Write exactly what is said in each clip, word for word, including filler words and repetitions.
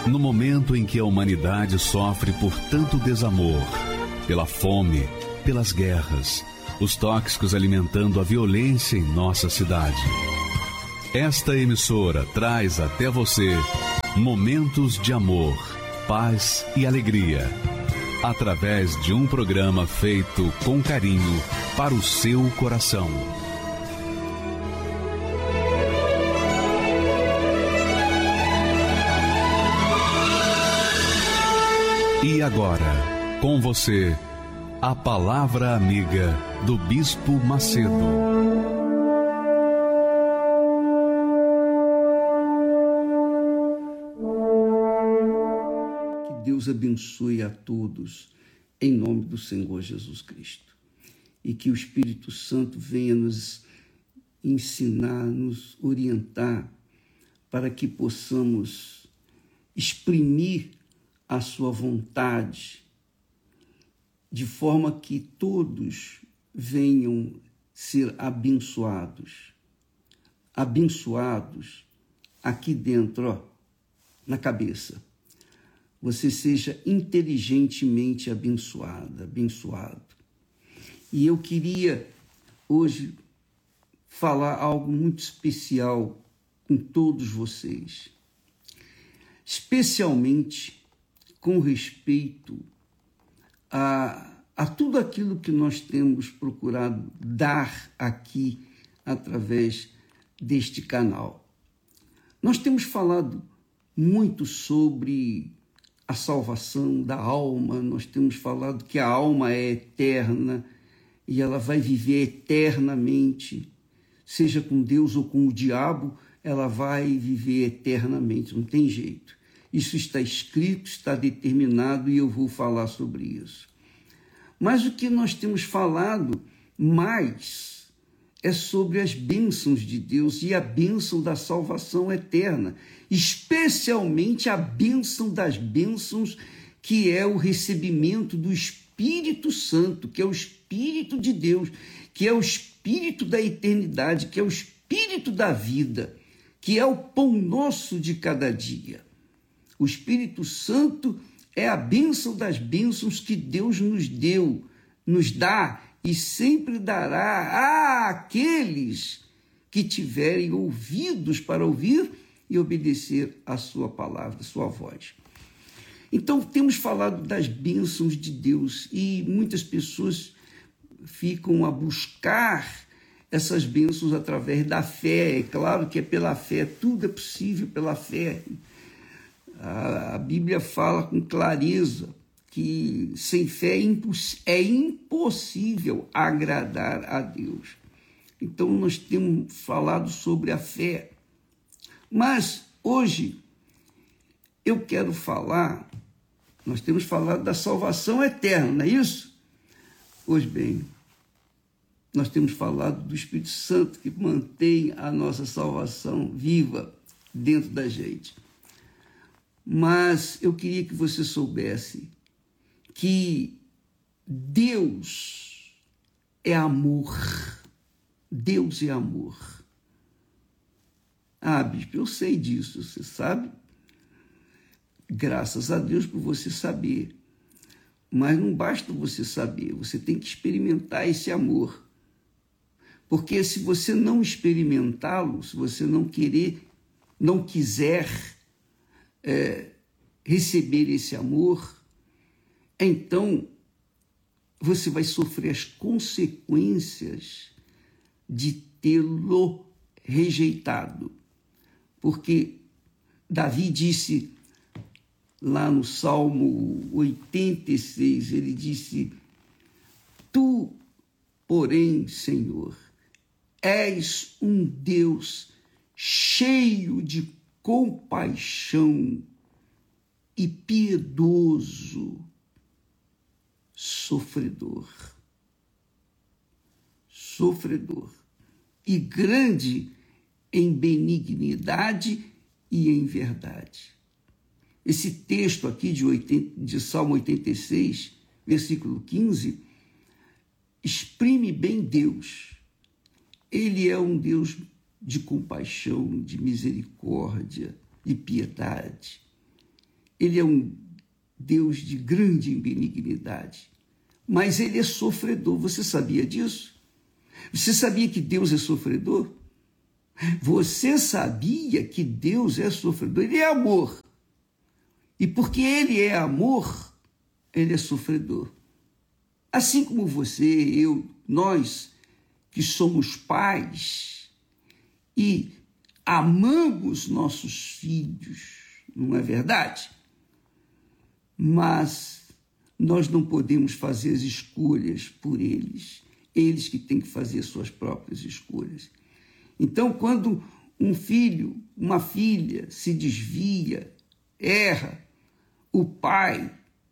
No momento em que a humanidade sofre por tanto desamor, pela fome, pelas guerras, os tóxicos alimentando a violência em nossa cidade. Esta emissora traz até você momentos de amor, paz e alegria, através de um programa feito com carinho para o seu coração. E agora, com você, a Palavra Amiga do Bispo Macedo. Que Deus abençoe a todos, em nome do Senhor Jesus Cristo. E que o Espírito Santo venha nos ensinar, nos orientar, para que possamos exprimir a sua vontade, de forma que todos venham ser abençoados. Abençoados aqui dentro, ó, na cabeça. Você seja inteligentemente abençoada, abençoado. E eu queria hoje falar algo muito especial com todos vocês, especialmente com respeito a, a tudo aquilo que nós temos procurado dar aqui através deste canal. Nós temos falado muito sobre a salvação da alma, nós temos falado que a alma é eterna e ela vai viver eternamente, seja com Deus ou com o diabo, ela vai viver eternamente, não tem jeito. Isso está escrito, está determinado e eu vou falar sobre isso. Mas o que nós temos falado mais é sobre as bênçãos de Deus e a bênção da salvação eterna, especialmente a bênção das bênçãos, que é o recebimento do Espírito Santo, que é o Espírito de Deus, que é o Espírito da eternidade, que é o Espírito da vida, que é o pão nosso de cada dia. O Espírito Santo é a bênção das bênçãos que Deus nos deu, nos dá e sempre dará àqueles que tiverem ouvidos para ouvir e obedecer a sua palavra, a sua voz. Então, temos falado das bênçãos de Deus e muitas pessoas ficam a buscar essas bênçãos através da fé. É claro que é pela fé, tudo é possível pela fé. A Bíblia fala com clareza que sem fé é impossível agradar a Deus. Então nós temos falado sobre a fé. Mas hoje eu quero falar, nós temos falado da salvação eterna, não é isso? Pois bem, nós temos falado do Espírito Santo que mantém a nossa salvação viva dentro da gente. Mas eu queria que você soubesse que Deus é amor. Deus é amor. Ah, bispo, eu sei disso, você sabe? Graças a Deus por você saber. Mas não basta você saber, você tem que experimentar esse amor. Porque se você não experimentá-lo, se você não querer, não quiser É, receber esse amor, então você vai sofrer as consequências de tê-lo rejeitado. Porque Davi disse lá no Salmo oitenta e seis, ele disse: Tu, porém, Senhor, és um Deus cheio de compaixão e piedoso, sofredor, sofredor, e grande em benignidade e em verdade. Esse texto aqui de, oitenta, de Salmo oitenta e seis, versículo quinze, exprime bem Deus. Ele é um Deus de compaixão, de misericórdia, de piedade. ele é um Deus de grande benignidade, mas ele é sofredor. Você sabia disso? Você sabia que Deus é sofredor? Você sabia que Deus é sofredor? Ele é amor. E porque ele é amor, ele é sofredor. Assim como você, eu, nós que somos pais e amamos nossos filhos, não é verdade? Mas nós não podemos fazer as escolhas por eles. Eles que têm que fazer suas próprias escolhas. Então, quando um filho, uma filha se desvia, erra, o pai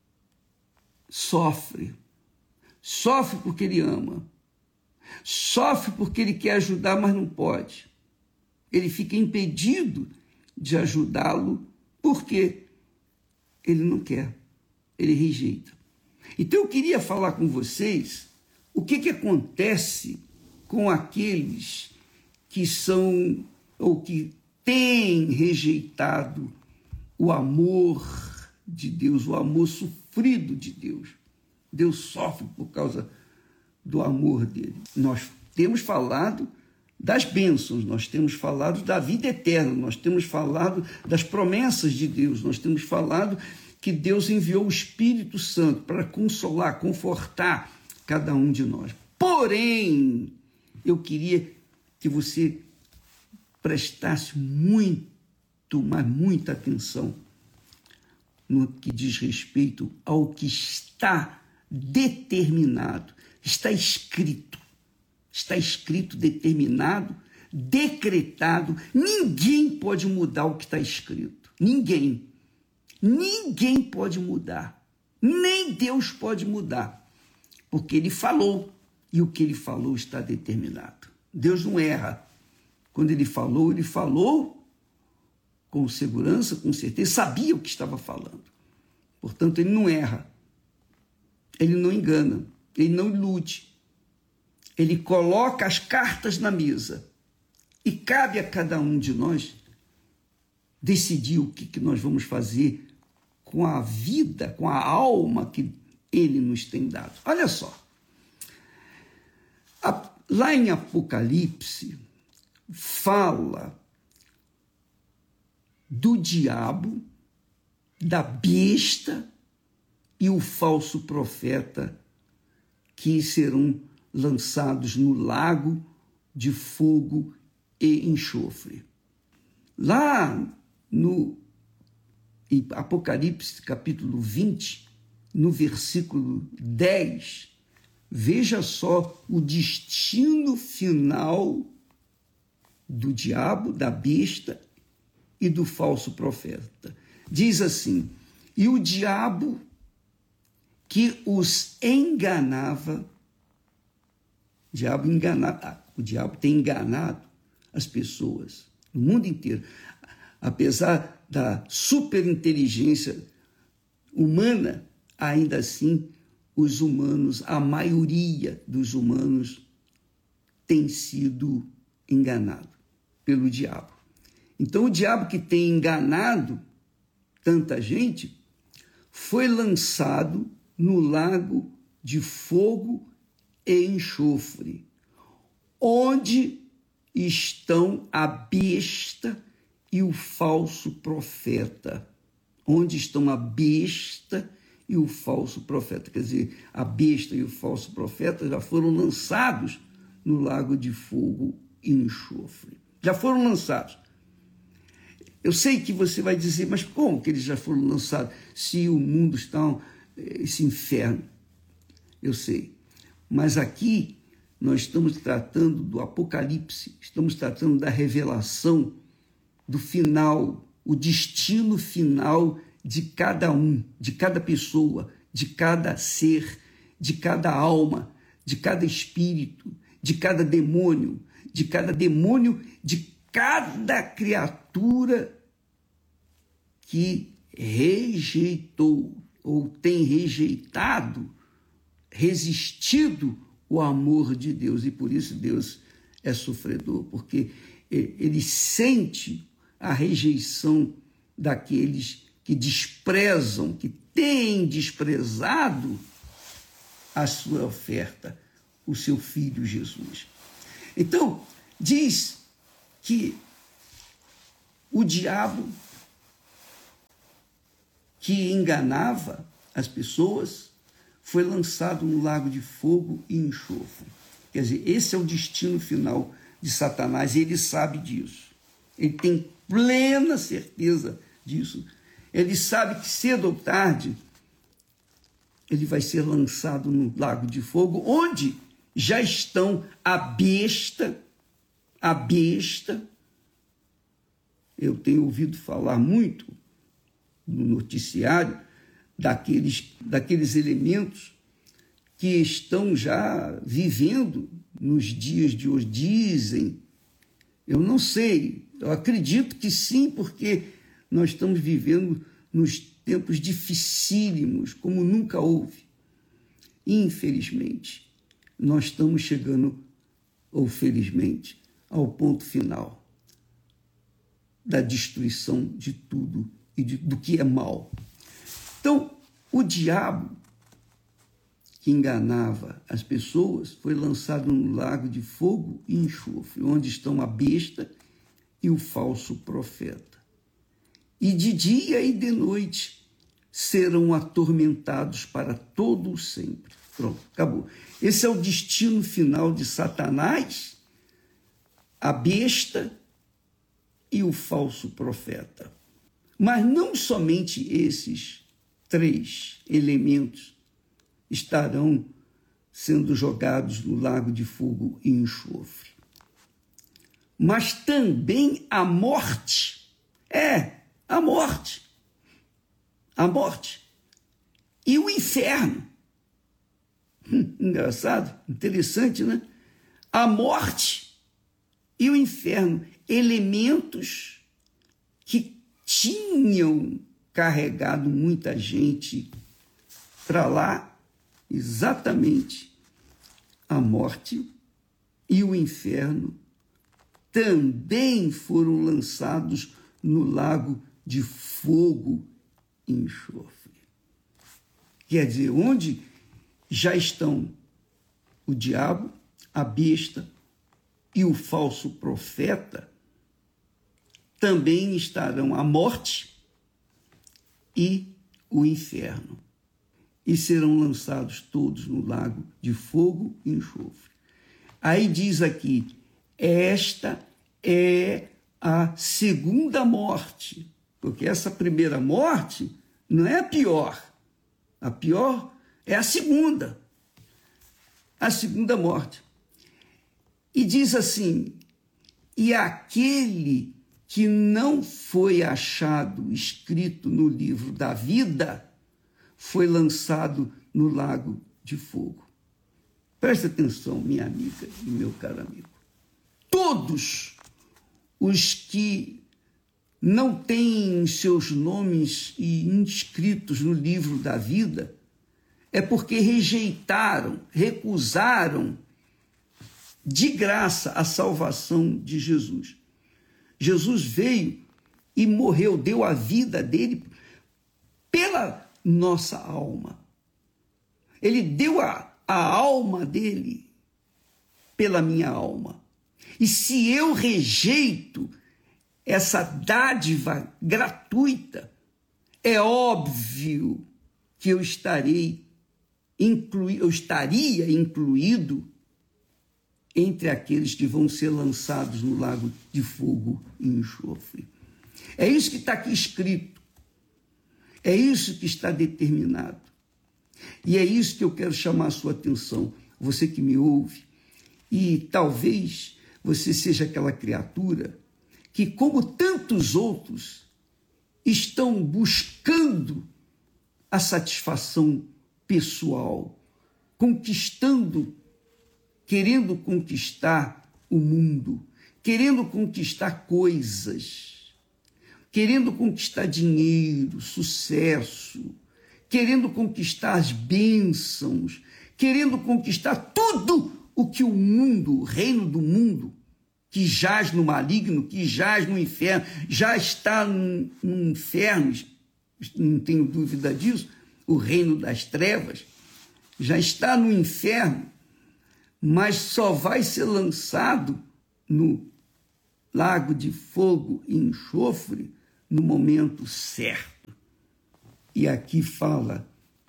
sofre. Sofre porque ele ama. Sofre porque ele quer ajudar, mas não pode. Ele fica impedido de ajudá-lo porque ele não quer, ele rejeita. Então eu queria falar com vocês o que, que acontece com aqueles que são ou que têm rejeitado o amor de Deus, o amor sofrido de Deus. Deus sofre por causa do amor dele. Nós temos falado das bênçãos, nós temos falado da vida eterna, nós temos falado das promessas de Deus, nós temos falado que Deus enviou o Espírito Santo para consolar, confortar cada um de nós. Porém, eu queria que você prestasse muito, mas muita atenção no que diz respeito ao que está determinado, está escrito, está escrito, determinado, decretado. Ninguém pode mudar o que está escrito, ninguém. Ninguém pode mudar, nem Deus pode mudar, porque ele falou, e o que ele falou está determinado. Deus não erra. Quando ele falou, ele falou com segurança, com certeza, sabia o que estava falando. Portanto, ele não erra, ele não engana, ele não ilude. Ele coloca as cartas na mesa e cabe a cada um de nós decidir o que, que nós vamos fazer com a vida, com a alma que ele nos tem dado. Olha só, lá em Apocalipse, fala do diabo, da besta e o falso profeta que serão lançados no lago de fogo e enxofre. Lá no em Apocalipse, capítulo vinte, no versículo dez, veja só o destino final do diabo, da besta e do falso profeta. Diz assim: e o diabo que os enganava, o diabo, engana, o diabo tem enganado as pessoas no mundo inteiro, apesar da superinteligência humana, ainda assim, os humanos, a maioria dos humanos tem sido enganado pelo diabo. Então, o diabo que tem enganado tanta gente foi lançado no lago de fogo e enxofre, onde estão a besta e o falso profeta. Onde estão a besta e o falso profeta. Quer dizer, a besta e o falso profeta já foram lançados no lago de fogo e enxofre. Já foram lançados. Eu sei que você vai dizer, mas como que eles já foram lançados se o mundo está esse inferno? Eu sei. Mas aqui nós estamos tratando do Apocalipse, estamos tratando da revelação do final, o destino final de cada um, de cada pessoa, de cada ser, de cada alma, de cada espírito, de cada demônio, de cada demônio, de cada criatura que rejeitou ou tem rejeitado, resistido o amor de Deus. E por isso Deus é sofredor, porque ele sente a rejeição daqueles que desprezam, que têm desprezado a sua oferta, o seu Filho Jesus. Então, diz que o diabo que enganava as pessoas foi lançado no lago de fogo e enxofre. Quer dizer, esse é o destino final de Satanás, e ele sabe disso. Ele tem plena certeza disso. Ele sabe que cedo ou tarde ele vai ser lançado no lago de fogo, onde já estão a besta, a besta. Eu tenho ouvido falar muito no noticiário daqueles, daqueles elementos que estão já vivendo nos dias de hoje. Dizem, eu não sei, eu acredito que sim, porque nós estamos vivendo nos tempos dificílimos, como nunca houve. Infelizmente, nós estamos chegando, ou felizmente, ao ponto final da destruição de tudo e de, do que é mal. Então, o diabo que enganava as pessoas foi lançado no lago de fogo e enxofre, onde estão a besta e o falso profeta. E de dia e de noite serão atormentados para todo o sempre. Pronto, acabou. Esse é o destino final de Satanás, a besta e o falso profeta. Mas não somente esses três elementos estarão sendo jogados no lago de fogo e enxofre, mas também a morte. É, a morte. A morte. E o inferno. Hum, engraçado, interessante, né? A morte e o inferno, elementos que tinham carregado muita gente para lá, exatamente. A morte e o inferno também foram lançados no lago de fogo e enxofre. Quer dizer, onde já estão o diabo, a besta e o falso profeta, também estarão a morte e o inferno, e serão lançados todos no lago de fogo e enxofre. Aí diz aqui, esta é a segunda morte, porque essa primeira morte não é a pior. A pior é a segunda, a segunda morte. E diz assim, e aquele que não foi achado escrito no livro da vida foi lançado no lago de fogo. Preste atenção, minha amiga e meu caro amigo. Todos os que não têm seus nomes inscritos no livro da vida é porque rejeitaram, recusaram de graça a salvação de Jesus. Jesus veio e morreu, deu a vida dele pela nossa alma. Ele deu a, a alma dele pela minha alma. E se eu rejeito essa dádiva gratuita, é óbvio que eu estarei inclui, eu estaria incluído entre aqueles que vão ser lançados no lago de fogo e enxofre. É isso que está aqui escrito. É isso que está determinado. E é isso que eu quero chamar a sua atenção, você que me ouve. E talvez você seja aquela criatura que, como tantos outros, estão buscando a satisfação pessoal, conquistando, querendo conquistar o mundo, querendo conquistar coisas, querendo conquistar dinheiro, sucesso, querendo conquistar as bênçãos, querendo conquistar tudo o que o mundo, o reino do mundo, que jaz no maligno, que jaz no inferno, já está no inferno não tenho dúvida disso, o reino das trevas, já está no inferno, mas só vai ser lançado no lago de fogo e enxofre no momento certo. E aqui fala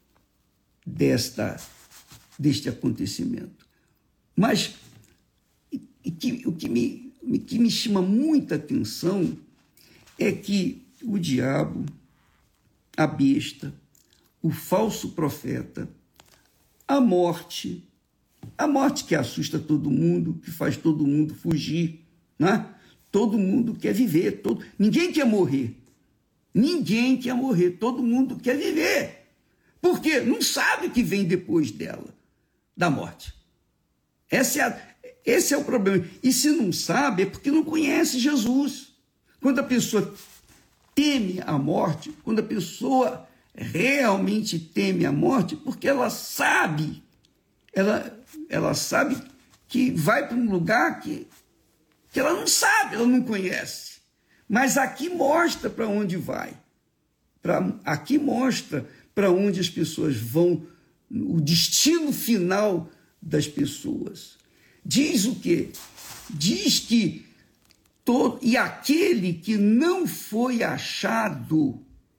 desta, deste acontecimento. Mas e que, o que me, que me chama muita atenção é que o diabo, a besta, o falso profeta, a morte, a morte que assusta todo mundo, que faz todo mundo fugir, né? Todo mundo quer viver, todo, ninguém quer morrer, ninguém quer morrer, todo mundo quer viver. Por quê? Não sabe o que vem depois dela, da morte. Essa é a, esse é o problema. E se não sabe, é porque não conhece Jesus. Quando a pessoa teme a morte, quando a pessoa realmente teme a morte, porque ela sabe, ela, ela sabe que vai para um lugar que, que ela não sabe, ela não conhece. Mas aqui mostra para onde vai. Pra, aqui mostra para onde as pessoas vão, o destino final das pessoas. Diz o quê? Diz que todo, e aquele que não foi achado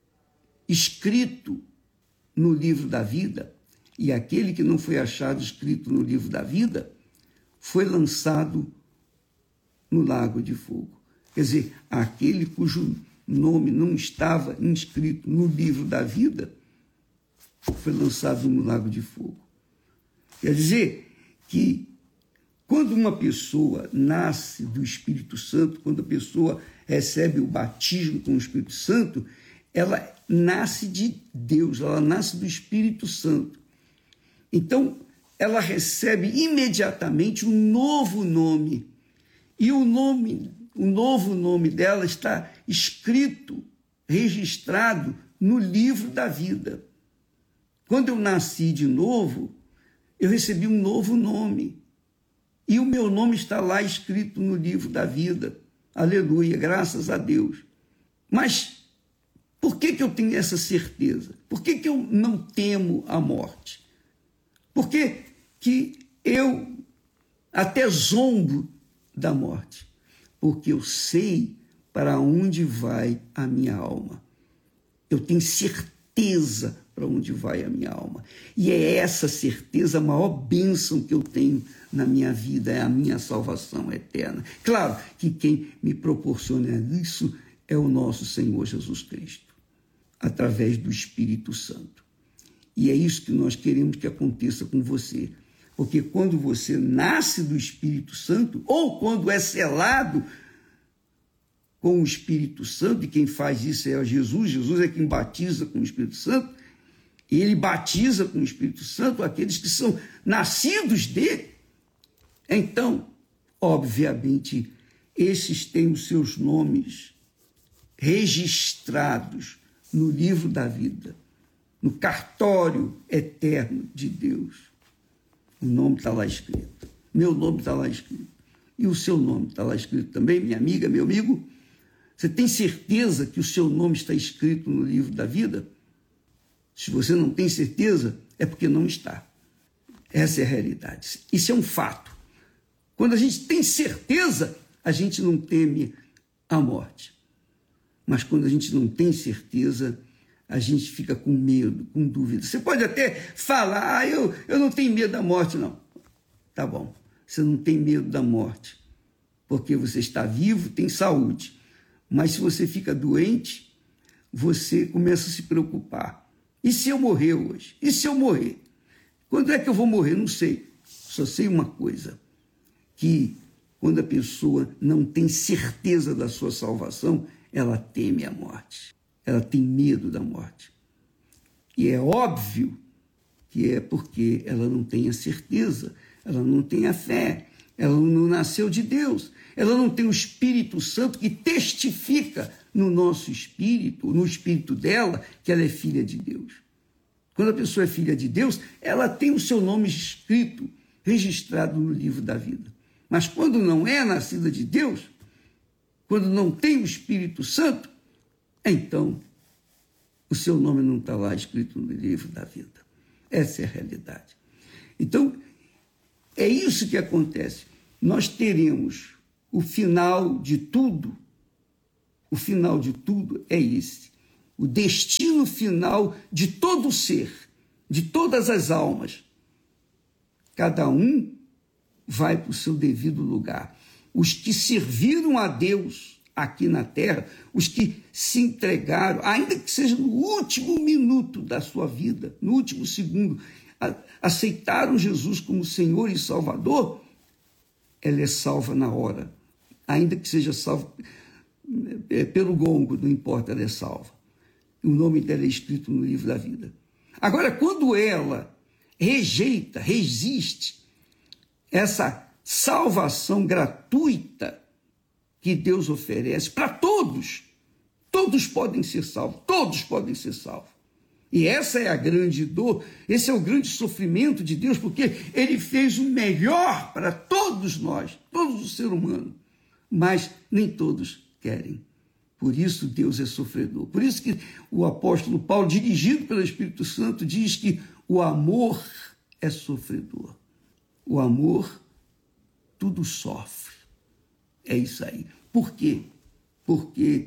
escrito no livro da vida, e aquele que não foi achado escrito no livro da vida, foi lançado no lago de fogo. Quer dizer, aquele cujo nome não estava inscrito no livro da vida, foi lançado no lago de fogo. Quer dizer que quando uma pessoa nasce do Espírito Santo, quando a pessoa recebe o batismo com o Espírito Santo, ela nasce de Deus, ela nasce do Espírito Santo. Então, ela recebe imediatamente um novo nome. E o nome, o novo nome dela está escrito, registrado no livro da vida. Quando eu nasci de novo, eu recebi um novo nome. E o meu nome está lá escrito no livro da vida. Aleluia, graças a Deus. Mas por que que eu tenho essa certeza? Por que que eu não temo a morte? Por que que eu até zombo da morte? Porque eu sei para onde vai a minha alma. Eu tenho certeza para onde vai a minha alma. E é essa certeza a maior bênção que eu tenho na minha vida, é a minha salvação eterna. Claro que quem me proporciona isso é o nosso Senhor Jesus Cristo, através do Espírito Santo. E é isso que nós queremos que aconteça com você. Porque quando você nasce do Espírito Santo, ou quando é selado com o Espírito Santo, e quem faz isso é Jesus, Jesus é quem batiza com o Espírito Santo, e ele batiza com o Espírito Santo aqueles que são nascidos dele. Então, obviamente, esses têm os seus nomes registrados no livro da vida, no cartório eterno de Deus. O nome está lá escrito. Meu nome está lá escrito. E o seu nome está lá escrito também, minha amiga, meu amigo. Você tem certeza que o seu nome está escrito no livro da vida? Se você não tem certeza, é porque não está. Essa é a realidade. Isso é um fato. Quando a gente tem certeza, a gente não teme a morte. Mas quando a gente não tem certeza, a gente fica com medo, com dúvida. Você pode até falar, ah, eu, eu não tenho medo da morte, não. Tá bom, você não tem medo da morte, porque você está vivo, tem saúde. Mas se você fica doente, você começa a se preocupar. E se eu morrer hoje? E se eu morrer? Quando é que eu vou morrer? Não sei. Só sei uma coisa, que quando a pessoa não tem certeza da sua salvação, ela teme a morte. Ela tem medo da morte. E é óbvio que é porque ela não tem a certeza, ela não tem a fé, ela não nasceu de Deus, ela não tem o Espírito Santo que testifica no nosso espírito, no espírito dela, que ela é filha de Deus. Quando a pessoa é filha de Deus, ela tem o seu nome escrito, registrado no livro da vida. Mas quando não é nascida de Deus, quando não tem o Espírito Santo, então o seu nome não está lá escrito no livro da vida. Essa é a realidade. Então, é isso que acontece. Nós teremos o final de tudo, o final de tudo é esse. O destino final de todo ser, de todas as almas. Cada um vai para o seu devido lugar. Os que serviram a Deus aqui na terra, os que se entregaram, ainda que seja no último minuto da sua vida, no último segundo, aceitaram Jesus como Senhor e Salvador, ela é salva na hora. Ainda que seja salva pelo gongo, não importa, ela é salva. O nome dela é escrito no livro da vida. Agora, quando ela rejeita, resiste essa salvação gratuita que Deus oferece para todos, todos podem ser salvos, todos podem ser salvos. E essa é a grande dor, esse é o grande sofrimento de Deus, porque Ele fez o melhor para todos nós, todos os seres humanos, mas nem todos querem. Por isso Deus é sofredor. Por isso que o apóstolo Paulo, dirigido pelo Espírito Santo, diz que o amor é sofredor. O amor tudo sofre. É isso aí. Por quê? Porque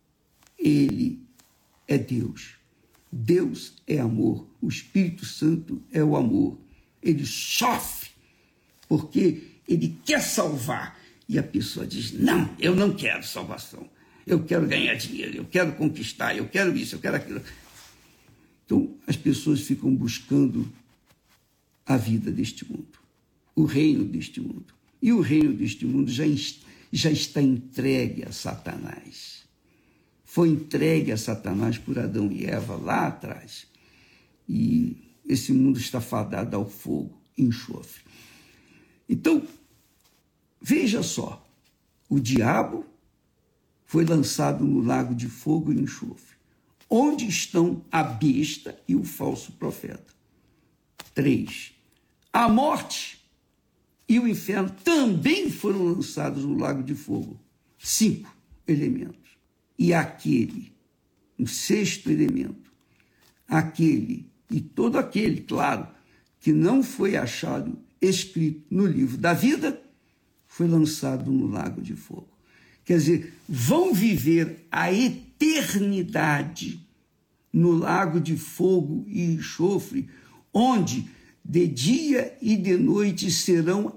Ele é Deus. Deus é amor. O Espírito Santo é o amor. Ele sofre porque Ele quer salvar. E a pessoa diz, não, eu não quero salvação. Eu quero ganhar dinheiro, eu quero conquistar, eu quero isso, eu quero aquilo. Então, as pessoas ficam buscando a vida deste mundo, o reino deste mundo. E o reino deste mundo já, já está entregue a Satanás. Foi entregue a Satanás por Adão e Eva lá atrás. E esse mundo está fadado ao fogo e enxofre. Então, veja só, o diabo foi lançado no lago de fogo e enxofre, onde estão a besta e o falso profeta. Três, a morte e o inferno também foram lançados no lago de fogo. Cinco elementos. E aquele, o sexto elemento, aquele e todo aquele, claro, que não foi achado escrito no livro da vida, foi lançado no lago de fogo. Quer dizer, vão viver a eternidade no lago de fogo e enxofre, onde de dia e de noite serão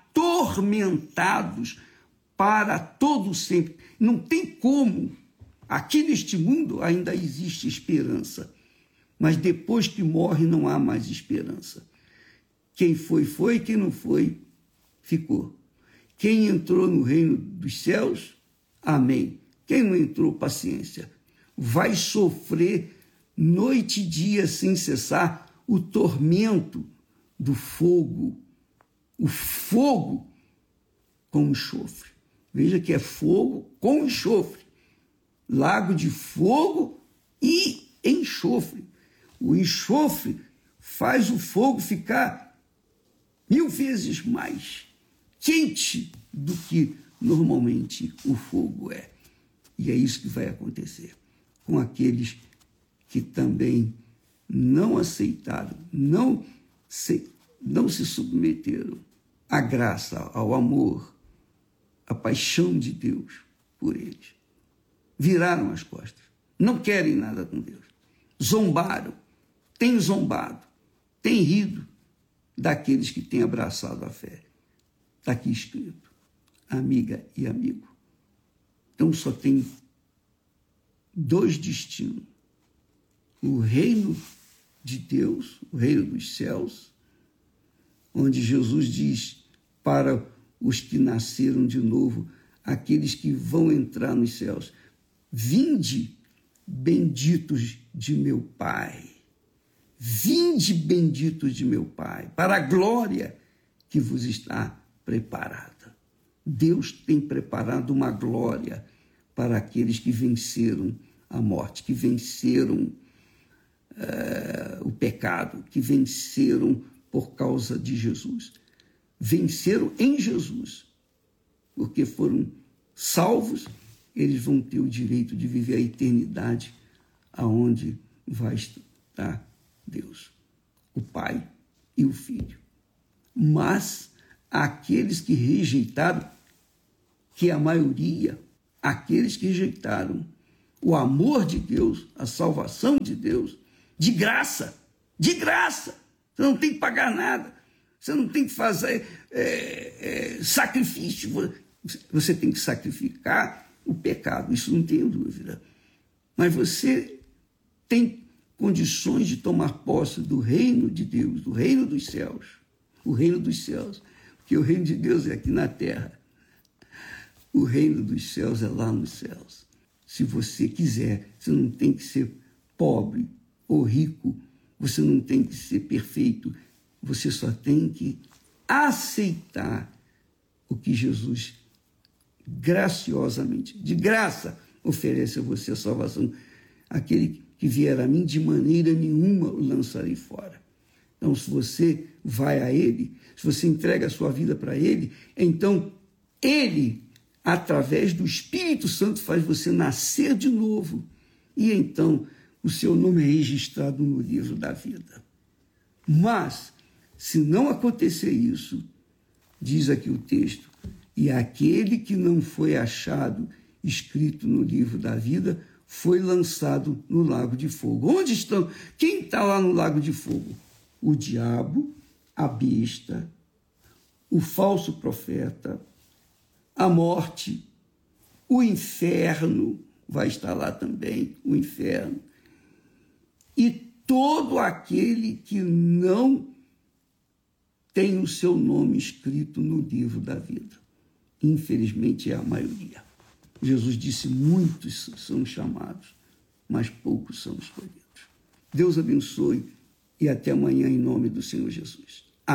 atormentados para todo sempre. Não tem como. Aqui neste mundo ainda existe esperança, mas depois que morre não há mais esperança. Quem foi, foi, quem não foi, ficou. Quem entrou no reino dos céus, amém. Quem não entrou, paciência. Vai sofrer noite e dia sem cessar o tormento do fogo. O fogo com enxofre. Veja que é fogo com enxofre. Lago de fogo e enxofre. O enxofre faz o fogo ficar mil vezes mais quente do que normalmente o fogo é. E é isso que vai acontecer com aqueles que também não aceitaram, não se, não se submeteram à graça, ao amor, à paixão de Deus por eles. Viraram as costas, não querem nada com Deus. Zombaram, têm zombado, têm rido daqueles que têm abraçado a fé. Está aqui escrito, amiga e amigo. Então só tem dois destinos. O reino de Deus, o reino dos céus, onde Jesus diz para os que nasceram de novo, aqueles que vão entrar nos céus, vinde, benditos de meu Pai. Vinde, benditos de meu Pai, para a glória que vos está preparada. Deus tem preparado uma glória para aqueles que venceram a morte, que venceram uh, o pecado, que venceram por causa de Jesus. Venceram em Jesus, porque foram salvos, eles vão ter o direito de viver a eternidade aonde vai estar Deus, o Pai e o Filho. Mas aqueles que rejeitaram, que é a maioria, aqueles que rejeitaram o amor de Deus, a salvação de Deus, de graça, de graça. Você não tem que pagar nada, você não tem que fazer é, é, sacrifício, você tem que sacrificar o pecado, isso não tenho dúvida. Mas você tem condições de tomar posse do reino de Deus, do reino dos céus, o reino dos céus, porque o reino de Deus é aqui na terra. O reino dos céus é lá nos céus. Se você quiser, você não tem que ser pobre ou rico, você não tem que ser perfeito, você só tem que aceitar o que Jesus graciosamente, de graça, oferece a você a salvação. Aquele que vier a mim, de maneira nenhuma o lançarei fora. Então, se você vai a Ele, se você entrega a sua vida para Ele, então Ele, através do Espírito Santo, faz você nascer de novo. E então o seu nome é registrado no livro da vida. Mas, se não acontecer isso, diz aqui o texto, e aquele que não foi achado escrito no livro da vida foi lançado no lago de fogo. Onde estão? Quem está lá no lago de fogo? O diabo, a besta, o falso profeta, a morte, o inferno vai estar lá também, o inferno. E todo aquele que não tem o seu nome escrito no livro da vida. Infelizmente é a maioria. Jesus disse, muitos são chamados, mas poucos são escolhidos. Deus abençoe e até amanhã em nome do Senhor Jesus.